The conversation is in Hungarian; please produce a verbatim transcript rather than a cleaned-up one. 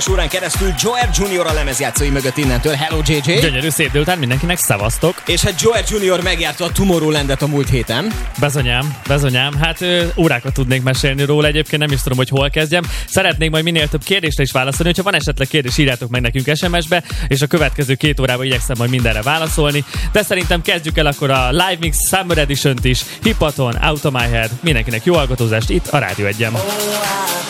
Során keresztül Joel junior a lemezjátszói mögött innentől. Hello jé jé! Gyönyörű szép délután mindenkinek, szevasztok! És hát Joel junior megjárta a Tomorrowlandet a múlt héten. Bezonyám, bezonyám. Hát ö, órákat tudnék mesélni róla, egyébként nem is tudom, hogy hol kezdjem. Szeretnék majd minél több kérdésre is válaszolni, hogyha van esetleg kérdés, írjátok meg nekünk es em es-be, és a következő két órában igyekszem majd mindenre válaszolni. De szerintem kezdjük el akkor a Live Mix Summer Edition-t is. Hippaton, Out of My Head. Mindenkinek jó hallgatózást itt a Rádió Egyen. Oh,